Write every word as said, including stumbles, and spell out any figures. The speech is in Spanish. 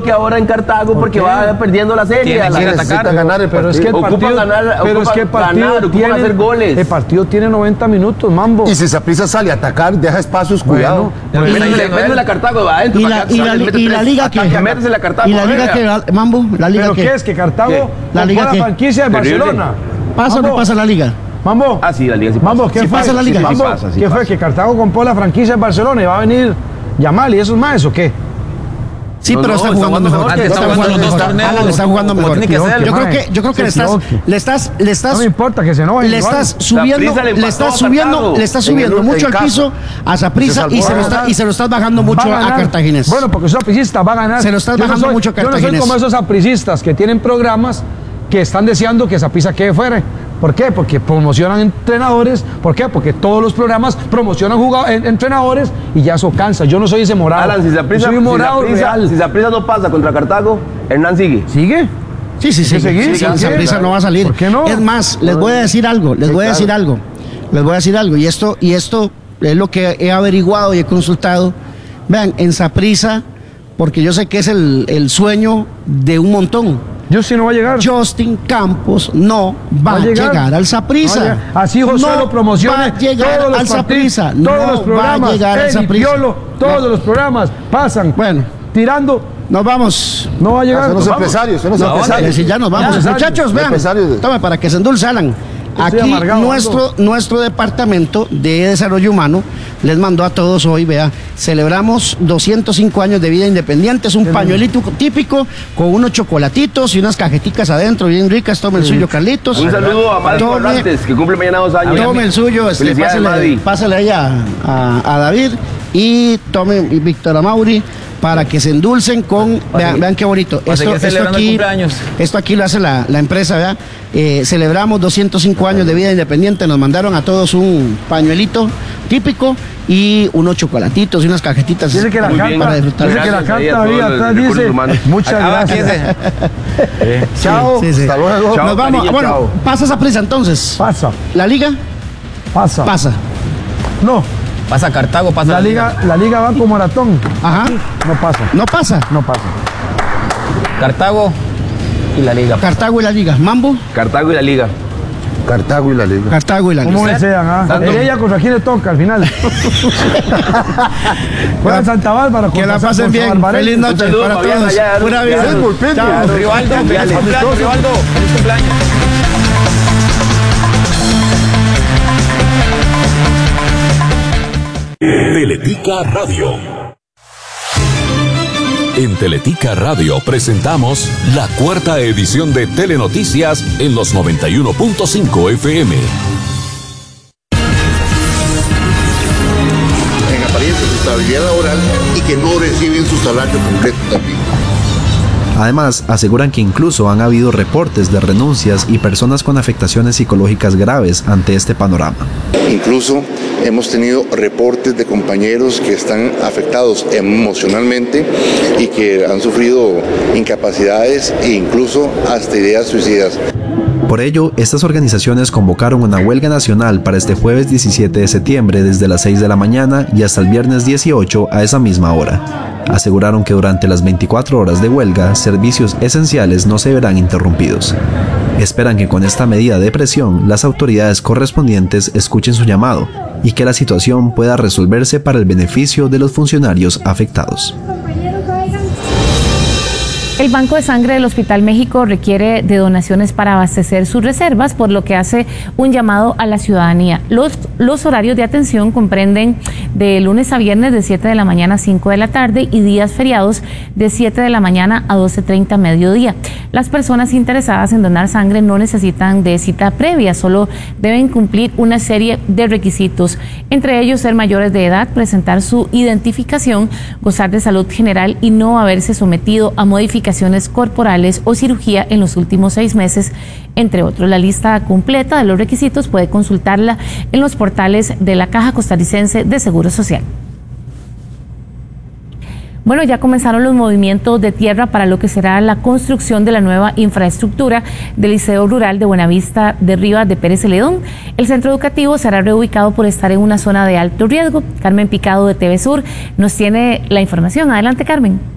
bloque ahora en Cartago porque va perdiendo la serie. Tiene que atacar, ganar el pero es que el partido, ganar, pero es que el partido ganar, tiene, hacer goles. El partido tiene noventa minutos, Mambo. Y si Saprissa sale a atacar, deja espacios, cuidado. Bueno, métese la Cartago adentro. ¿Y la, y la, y la liga qué? Métese la Cartago. ¿Y la liga qué, Mambo? ¿La liga ¿Pero qué? qué es? ¿Que Cartago la liga la franquicia de Barcelona? ¿Pasa o no pasa la liga? Mambo. Ah, sí, la liga sí pasa. Mambo, ¿qué sí fue? pasa la liga. Sí, Mambo, sí pasa, sí ¿qué pasa. fue? ¿Que Cartago compró la franquicia de Barcelona y va a venir Yamal y esos más o qué? Sí, no, pero no, está está jugando mejor. Antes Está estaba jugando jugando dos mejor. torneos. Alan está jugando Como mejor. tiene que ser. Yo creo que, yo creo que le estás, le estás, le estás. No me importa que se enoje. Le estás subiendo, Saprissa le le pasó estás a subiendo, Cartago. le estás En subiendo el- mucho en al casa. piso a Saprissa Se y salvó. se lo Va a está ganar. y se lo estás bajando Va mucho a a ganar. Cartaginés. Bueno, porque esos apricistas va a ganar. Se lo estás Yo no bajando soy- mucho a Yo no soy Cartaginés. como esos apricistas que tienen programas que están deseando que Saprissa quede fuera. ¿Por qué? Porque promocionan entrenadores. ¿Por qué? Porque todos los programas promocionan jugado- en- entrenadores y ya eso cansa. Yo no soy ese morado. Alan, si Yo Saprissa soy un si morado Saprissa- real. si Saprissa no pasa contra Cartago, Hernán sigue. ¿Sigue? Sí, sí, sí. que seguir, Sí, ¿por qué? Saprissa no va a salir. ¿Por qué no? Es más, les voy a decir algo, les Sí, voy a claro. decir algo. Les voy a decir algo. Y esto, y esto es lo que he averiguado y he consultado. Vean, en Saprissa, porque yo sé que es el, el sueño de un montón. Yo sí no va a llegar. Justin Campos no va, Va a llegar, al Saprissa. No va a llegar. Así José no lo promociona. va a llegar todos los al Saprissa. partidos, todos No los programas. va a llegar al Eric Saprissa. Piolo, todos No. los programas pasan. Bueno, Tirando, nos vamos. no va a llegar. Son los Nos vamos. empresarios, son los No, empresarios. si ya nos vamos. Ya, Muchachos, vean. empresarios. Tome para que se endulzaran. Estoy Aquí amargado, nuestro, nuestro departamento de desarrollo humano les mandó a todos hoy, vea, celebramos doscientos cinco años de vida independiente, es un pañuelito típico con unos chocolatitos y unas cajeticas adentro bien ricas, tome el suyo, Carlitos. Un saludo a Madi Tome- Fernández, que cumple mañana dos años. Tome el suyo, este, Felicidades, pásale, Madi. pásale ahí a, a- a David y tome y Víctor Amauri para que se endulcen con, vean, vean qué bonito. Para seguir celebrando el aquí, cumpleaños. esto aquí lo hace la, la empresa, ¿verdad? Eh, celebramos doscientos cinco años de vida independiente, nos mandaron a todos un pañuelito típico y unos chocolatitos y unas cajetitas Dice que la Muy bien. carta, para disfrutar. dice que la Gracias ahí a carta ahí todos los atrás recursos dice humanos. muchas Ah, gracias. fíjese. Chao. Sí, sí. Hasta luego. Chao, Nos vamos. cariño, Bueno, chao. pasa esa prisa entonces. Pasa, La liga pasa. pasa. No, Pasa Cartago, pasa la liga, la liga va con maratón. Ajá. No pasa, No pasa. no pasa. Cartago y la liga. Cartago y la liga. Mambo, Cartago y la liga. Cartago y la liga. Cartago y la ¿Cómo liga. desean? Ah? Santo. Ella contra quién le toca al final. Juegan Santa Bárbara. Que la contra- pasen contra bien. Barbarense. Feliz noche saludo, para Fabián, todos. allá, Pura ya, vida. ya, Pulpito. Chao. Rivaldo, feliz cumpleaños, Rivaldo. Feliz cumpleaños. Teletica Radio. En Teletica Radio presentamos la cuarta edición de Telenoticias en los noventa y uno punto cinco F M. En apariencia su estabilidad laboral y que no reciben su salario completo también. Además, aseguran que incluso han habido reportes de renuncias y personas con afectaciones psicológicas graves ante este panorama. Incluso hemos tenido reportes de compañeros que están afectados emocionalmente y que han sufrido incapacidades e incluso hasta ideas suicidas. Por ello, estas organizaciones convocaron una huelga nacional para este jueves diecisiete de septiembre desde las seis de la mañana y hasta el viernes dieciocho a esa misma hora. Aseguraron que durante las veinticuatro horas de huelga, servicios esenciales no se verán interrumpidos. Esperan que con esta medida de presión, las autoridades correspondientes escuchen su llamado y que la situación pueda resolverse para el beneficio de los funcionarios afectados. El Banco de Sangre del Hospital México requiere de donaciones para abastecer sus reservas, por lo que hace un llamado a la ciudadanía. Los, los horarios de atención comprenden de lunes a viernes de siete de la mañana a cinco de la tarde y días feriados de siete de la mañana a doce treinta mediodía. Las personas interesadas en donar sangre no necesitan de cita previa, solo deben cumplir una serie de requisitos, entre ellos ser mayores de edad, presentar su identificación, gozar de salud general y no haberse sometido a modificaciones corporales o cirugía en los últimos seis meses, entre otros. La lista completa de los requisitos puede consultarla en los portales de la Caja Costarricense de Seguro Social. Bueno, ya comenzaron los movimientos de tierra para lo que será la construcción de la nueva infraestructura del Liceo Rural de Buenavista de Rivas de Pérez Celedón. El centro educativo será reubicado por estar en una zona de alto riesgo. Carmen Picado de T V Sur nos tiene la información. Adelante, Carmen.